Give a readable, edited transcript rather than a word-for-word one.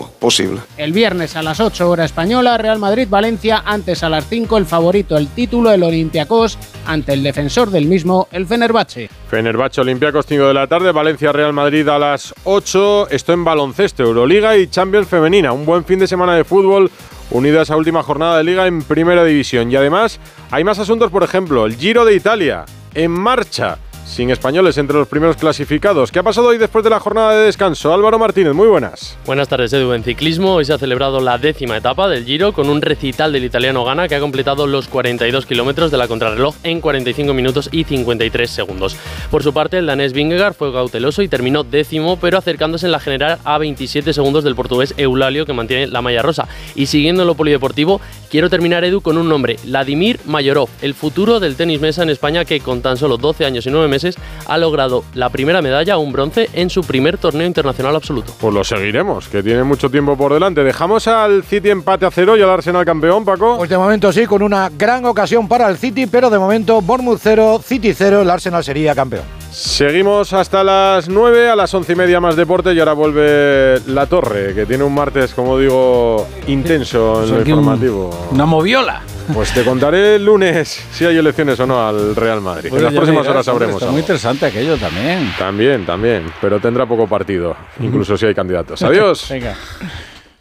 posible. El viernes a las 8 hora española, Real Madrid-Valencia, antes a las 5 el favorito, el título, el Olympiacos, ante el defensor del mismo, el Fenerbahce. Fenerbahce-Olympiacos, 5 de la tarde, Valencia-Real Madrid a las 8, esto en baloncesto, Euroliga y Champions femenina, un buen fin de semana de fútbol, unido a esa última jornada de Liga en Primera División. Y además hay más asuntos, por ejemplo, el Giro de Italia, en marcha, sin españoles entre los primeros clasificados. ¿Qué ha pasado hoy después de la jornada de descanso? Álvaro Martínez, muy buenas. Buenas tardes, Edu. En ciclismo hoy se ha celebrado la 10ª etapa del Giro con un recital del italiano Ganna, que ha completado los 42 kilómetros de la contrarreloj en 45 minutos y 53 segundos. Por su parte, el danés Vingegaard fue cauteloso y terminó 10º, pero acercándose en la general a 27 segundos del portugués Eulalio, que mantiene la malla rosa. Y siguiendo en lo polideportivo, quiero terminar, Edu, con un nombre: Vladimir Mayorov, el futuro del tenis mesa en España, que con tan solo 12 años y 9 meses ha logrado la primera medalla, un bronce, en su primer torneo internacional absoluto. Pues lo seguiremos, que tiene mucho tiempo por delante. Dejamos al City empate a 0 y al Arsenal campeón, Paco. Pues de momento sí, con una gran ocasión para el City, pero de momento Bournemouth 0, City 0, el Arsenal sería campeón. Seguimos hasta las 9, a las 11:30 más deporte y ahora vuelve La Torre, que tiene un martes, como digo, intenso en lo informativo. Una moviola. Pues te contaré el lunes si hay elecciones o no al Real Madrid. Pues en las próximas horas sabremos. Está muy interesante aquello también. También, pero tendrá poco partido, incluso si hay candidatos. Adiós. Venga.